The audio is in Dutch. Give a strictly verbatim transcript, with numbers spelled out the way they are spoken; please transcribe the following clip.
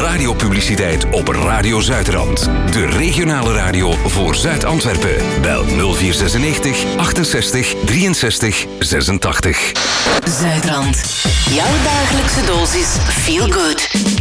radiopubliciteit op Radio Zuidrand. De regionale radio voor Zuid-Antwerpen. Bel nul vier zesennegentig achtenzestig drieënzestig zesentachtig. Zuidrand. Jouw dagelijkse dosis feel good.